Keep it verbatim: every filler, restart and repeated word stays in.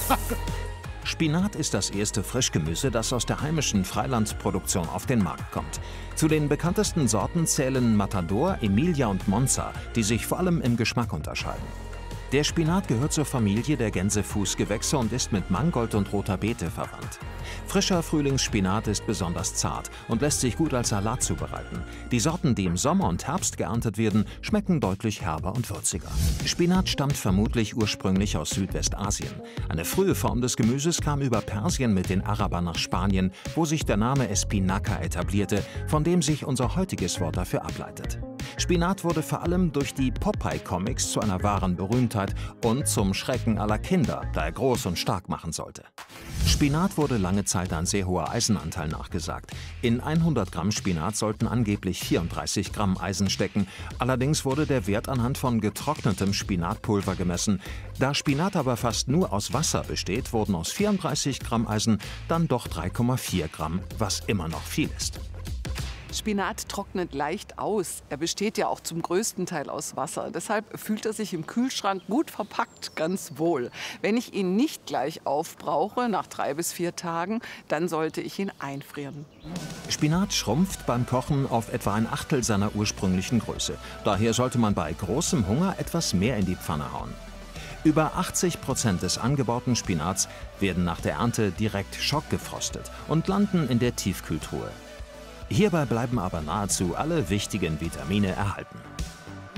Spinat ist das erste Frischgemüse, das aus der heimischen Freilandsproduktion auf den Markt kommt. Zu den bekanntesten Sorten zählen Matador, Emilia und Monza, die sich vor allem im Geschmack unterscheiden. Der Spinat gehört zur Familie der Gänsefußgewächse und ist mit Mangold und roter Beete verwandt. Frischer Frühlingsspinat ist besonders zart und lässt sich gut als Salat zubereiten. Die Sorten, die im Sommer und Herbst geerntet werden, schmecken deutlich herber und würziger. Spinat stammt vermutlich ursprünglich aus Südwestasien. Eine frühe Form des Gemüses kam über Persien mit den Arabern nach Spanien, wo sich der Name Espinaca etablierte, von dem sich unser heutiges Wort dafür ableitet. Spinat wurde vor allem durch die Popeye-Comics zu einer wahren Berühmtheit und zum Schrecken aller Kinder, da er groß und stark machen sollte. Spinat wurde lange Zeit ein sehr hoher Eisenanteil nachgesagt. In hundert Gramm Spinat sollten angeblich vierunddreißig Gramm Eisen stecken. Allerdings wurde der Wert anhand von getrocknetem Spinatpulver gemessen. Da Spinat aber fast nur aus Wasser besteht, wurden aus vierunddreißig Gramm Eisen dann doch drei Komma vier Gramm, was immer noch viel ist. Spinat trocknet leicht aus. Er besteht ja auch zum größten Teil aus Wasser. Deshalb fühlt er sich im Kühlschrank gut verpackt ganz wohl. Wenn ich ihn nicht gleich aufbrauche, nach drei bis vier Tagen, dann sollte ich ihn einfrieren. Spinat schrumpft beim Kochen auf etwa ein Achtel seiner ursprünglichen Größe. Daher sollte man bei großem Hunger etwas mehr in die Pfanne hauen. Über achtzig Prozent des angebauten Spinats werden nach der Ernte direkt schockgefrostet und landen in der Tiefkühltruhe. Hierbei bleiben aber nahezu alle wichtigen Vitamine erhalten.